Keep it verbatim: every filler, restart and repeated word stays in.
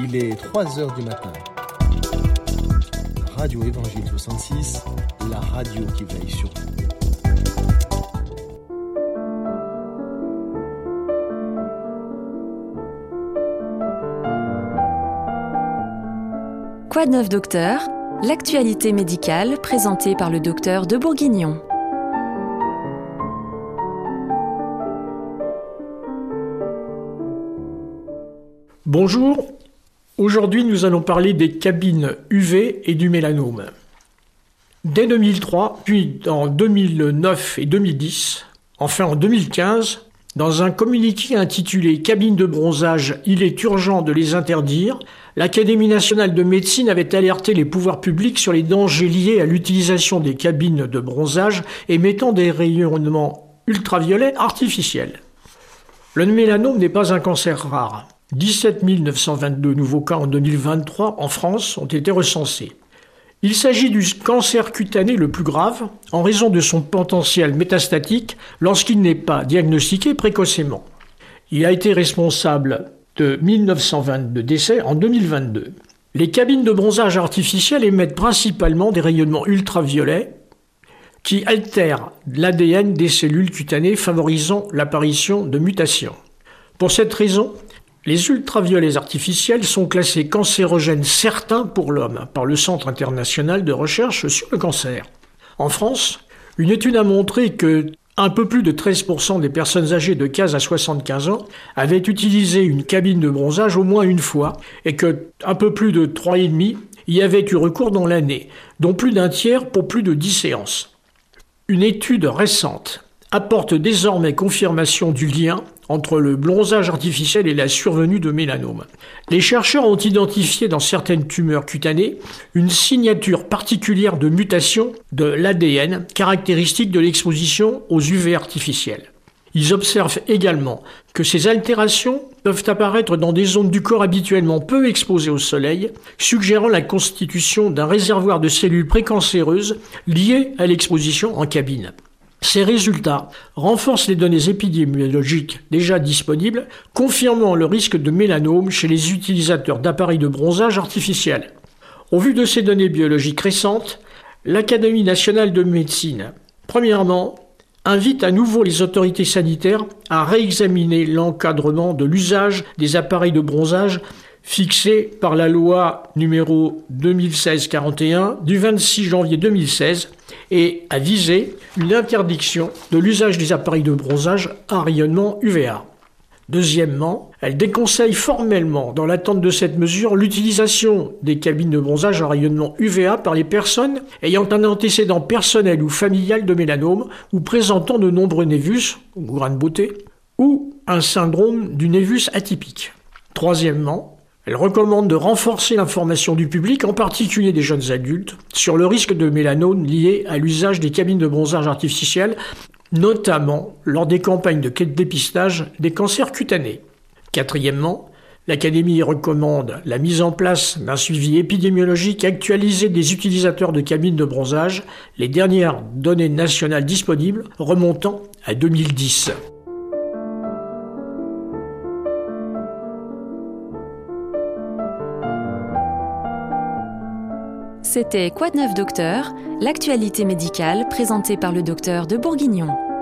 Il est trois heures du matin. Radio Évangile soixante-six, la radio qui veille sur vous. Quoi de neuf, docteur ? L'actualité médicale présentée par le docteur de Bourguignon. Bonjour, aujourd'hui nous allons parler des cabines U V et du mélanome. Dès deux mille trois, puis en deux mille neuf et deux mille dix, enfin en deux mille quinze, dans un communiqué intitulé « Cabines de bronzage, il est urgent de les interdire », l'Académie nationale de médecine avait alerté les pouvoirs publics sur les dangers liés à l'utilisation des cabines de bronzage émettant des rayonnements ultraviolets artificiels. Le mélanome n'est pas un cancer rare. dix-sept mille neuf cent vingt-deux nouveaux cas en deux mille vingt-trois en France ont été recensés. Il s'agit du cancer cutané le plus grave en raison de son potentiel métastatique lorsqu'il n'est pas diagnostiqué précocement. Il a été responsable de mille neuf cent vingt-deux décès en deux mille vingt-deux. Les cabines de bronzage artificiel émettent principalement des rayonnements ultraviolets qui altèrent l'A D N des cellules cutanées, favorisant l'apparition de mutations. Pour cette raison, les ultraviolets artificiels sont classés cancérogènes certains pour l'homme par le Centre international de recherche sur le cancer. En France, une étude a montré que un peu plus de treize pour cent des personnes âgées de quinze à soixante-quinze ans avaient utilisé une cabine de bronzage au moins une fois et que un peu plus de trois virgule cinq y avaient eu recours dans l'année, dont plus d'un tiers pour plus de dix séances. Une étude récente apporte désormais confirmation du lien entre le bronzage artificiel et la survenue de mélanome. Les chercheurs ont identifié dans certaines tumeurs cutanées une signature particulière de mutation de l'A D N caractéristique de l'exposition aux U V artificiels. Ils observent également que ces altérations peuvent apparaître dans des zones du corps habituellement peu exposées au soleil, suggérant la constitution d'un réservoir de cellules précancéreuses liées à l'exposition en cabine. Ces résultats renforcent les données épidémiologiques déjà disponibles, confirmant le risque de mélanome chez les utilisateurs d'appareils de bronzage artificiel. Au vu de ces données biologiques récentes, l'Académie nationale de médecine, premièrement, invite à nouveau les autorités sanitaires à réexaminer l'encadrement de l'usage des appareils de bronzage fixé par la loi numéro deux mille seize quarante et un du vingt-six janvier deux mille seize et à viser une interdiction de l'usage des appareils de bronzage à rayonnement U V A. Deuxièmement, elle déconseille formellement, dans l'attente de cette mesure, l'utilisation des cabines de bronzage à rayonnement U V A par les personnes ayant un antécédent personnel ou familial de mélanome ou présentant de nombreux névus, ou grains de beauté, ou un syndrome du névus atypique. Troisièmement, elle recommande de renforcer l'information du public, en particulier des jeunes adultes, sur le risque de mélanome lié à l'usage des cabines de bronzage artificiel, notamment lors des campagnes de dépistage des cancers cutanés. Quatrièmement, l'Académie recommande la mise en place d'un suivi épidémiologique actualisé des utilisateurs de cabines de bronzage, les dernières données nationales disponibles remontant à deux mille dix. C'était Quoi de neuf, docteur ? L'actualité médicale présentée par le docteur de Bourguignon.